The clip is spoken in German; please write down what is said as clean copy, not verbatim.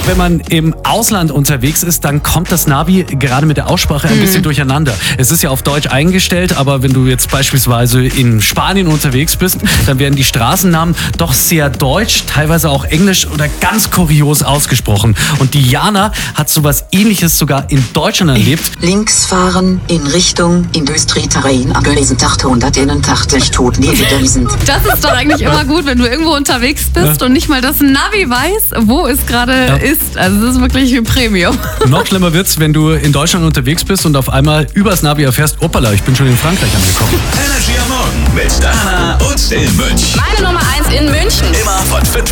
Wenn man im Ausland unterwegs ist, dann kommt das Navi gerade mit der Aussprache ein bisschen durcheinander. Es ist ja auf Deutsch eingestellt, aber wenn du jetzt beispielsweise in Spanien unterwegs bist, dann werden die Straßennamen doch sehr deutsch, teilweise auch englisch oder ganz kurios ausgesprochen. Und Diana hat sowas Ähnliches sogar in Deutschland erlebt. Links fahren in Richtung Industrieterrain am Gölsen 881 tot niedergewiesen. Das ist doch eigentlich immer gut, wenn du irgendwo unterwegs bist und nicht mal das Navi weiß, wo es gerade ist. Also das ist wirklich ein Premium. Noch schlimmer wird's, wenn du in Deutschland unterwegs bist und auf einmal übers Navi erfährst, hoppala, ich bin schon in Frankreich angekommen. Energy am Morgen mit Dana und dem Mönch. Meine Nummer 1 in München. Immer von 5